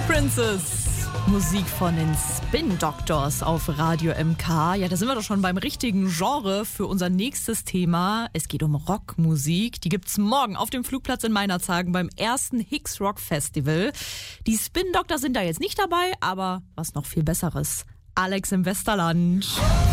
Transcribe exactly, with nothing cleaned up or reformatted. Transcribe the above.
Princess. Musik von den Spin Doctors auf Radio M K. Ja, da sind wir doch schon beim richtigen Genre für unser nächstes Thema. Es geht um Rockmusik. Die gibt's morgen auf dem Flugplatz in Meinerzhagen beim ersten Hicks Rock Festival. Die Spin Doctors sind da jetzt nicht dabei, aber was noch viel Besseres: Alex im Westerland.